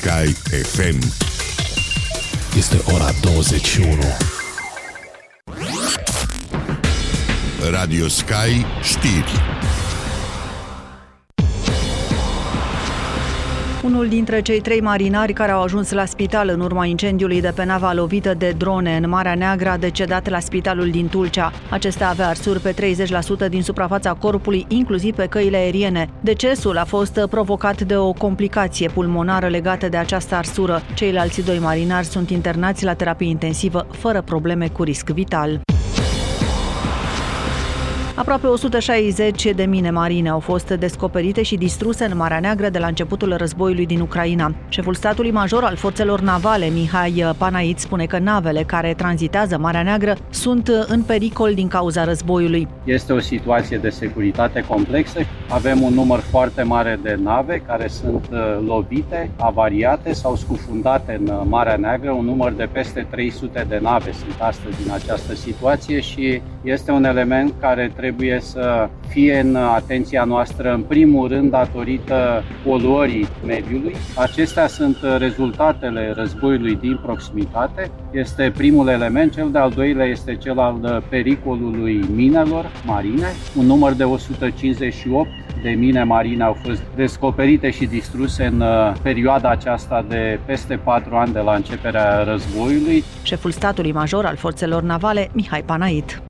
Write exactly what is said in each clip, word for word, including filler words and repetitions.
Sky F M. Este ora douăzeci și unu. Radio Sky știri. Unul dintre cei trei marinari care au ajuns la spital în urma incendiului de pe nava lovită de drone în Marea Neagră a decedat la spitalul din Tulcea. Acesta avea arsuri pe treizeci la sută din suprafața corpului, inclusiv pe căile aeriene. Decesul a fost provocat de o complicație pulmonară legată de această arsură. Ceilalți doi marinari sunt internați la terapie intensivă, fără probleme cu risc vital. Aproape o sută șaizeci de mine marine au fost descoperite și distruse în Marea Neagră de la începutul războiului din Ucraina. Șeful statului major al forțelor navale, Mihai Panait, spune că navele care tranzitează Marea Neagră sunt în pericol din cauza războiului. Este o situație de securitate complexă. Avem un număr foarte mare de nave care sunt lovite, avariate sau scufundate în Marea Neagră. Un număr de peste trei sute de nave sunt astăzi în această situație și este un element care trebuie să fie în atenția noastră, în primul rând, datorită poluării mediului. Acestea sunt rezultatele războiului din proximitate. Este primul element. Cel de-al doilea este cel al pericolului minelor marine. Un număr de o sută cincizeci și opt de mine marine au fost descoperite și distruse în perioada aceasta de peste patru ani de la începerea războiului. Șeful statului major al forțelor navale, Mihai Panait.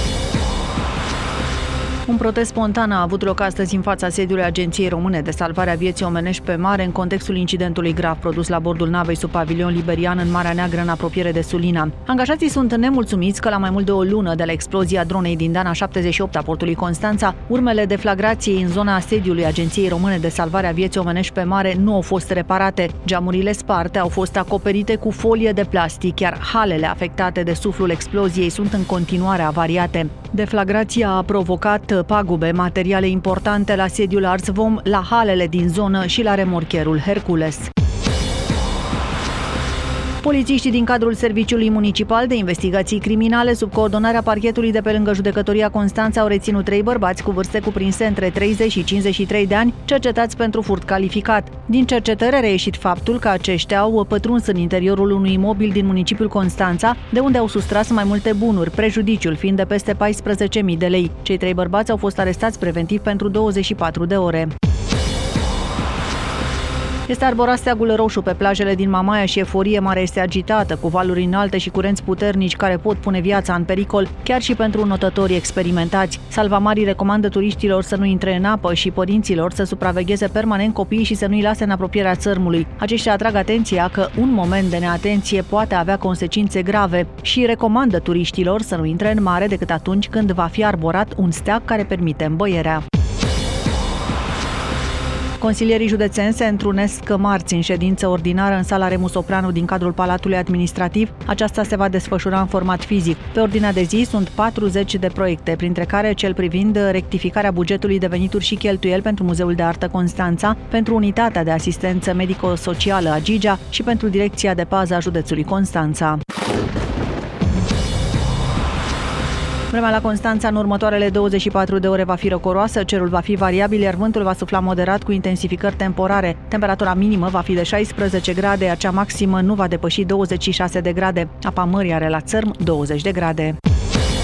Un protest spontan a avut loc astăzi în fața sediului Agenției Române de Salvare a Vieții Omenești pe Mare în contextul incidentului grav produs la bordul navei sub pavilion liberian în Marea Neagră în apropiere de Sulina. Angajații sunt nemulțumiți că la mai mult de o lună de la explozia dronei din Dana șaptezeci și opt a portului Constanța, urmele deflagrației în zona sediului Agenției Române de Salvare a Vieții Omenești pe Mare nu au fost reparate. Geamurile sparte au fost acoperite cu folie de plastic, iar halele afectate de suflul exploziei sunt în continuare avariate. Deflagrația a provocat pagube materiale importante la sediul Arsvom, la halele din zonă și la remorcherul Hercules. Polițiștii din cadrul Serviciului Municipal de Investigații Criminale, sub coordonarea parchetului de pe lângă Judecătoria Constanța, au reținut trei bărbați cu vârste cuprinse între treizeci și cincizeci și trei de ani, cercetați pentru furt calificat. Din cercetare a reieșit faptul că aceștia au pătruns în interiorul unui imobil din municipiul Constanța, de unde au sustras mai multe bunuri, prejudiciul fiind de peste paisprezece mii de lei. Cei trei bărbați au fost arestați preventiv pentru douăzeci și patru de ore. Este arborat steagul roșu pe plajele din Mamaia și Eforie. Marea este agitată, cu valuri înalte și curenți puternici care pot pune viața în pericol, chiar și pentru notătorii experimentați. Salvamarii recomandă turiștilor să nu intre în apă și părinților să supravegheze permanent copiii și să nu-i lase în apropierea țărmului. Aceștia atrag atenția că un moment de neatenție poate avea consecințe grave și recomandă turiștilor să nu intre în mare decât atunci când va fi arborat un steag care permite îmbăierea. Consilierii județeni se întrunesc marți în ședință ordinară în sala Remus Opranu din cadrul Palatului Administrativ. Aceasta se va desfășura în format fizic. Pe ordinea de zi sunt patruzeci de proiecte, printre care cel privind rectificarea bugetului de venituri și cheltuieli pentru Muzeul de Artă Constanța, pentru Unitatea de Asistență Medico-Socială a Gigea și pentru Direcția de Pază a județului Constanța. Vremea la Constanța în următoarele douăzeci și patru de ore va fi răcoroasă, cerul va fi variabil, iar vântul va sufla moderat cu intensificări temporare. Temperatura minimă va fi de șaisprezece grade, iar cea maximă nu va depăși douăzeci și șase de grade. Apa mării are la țărm douăzeci de grade.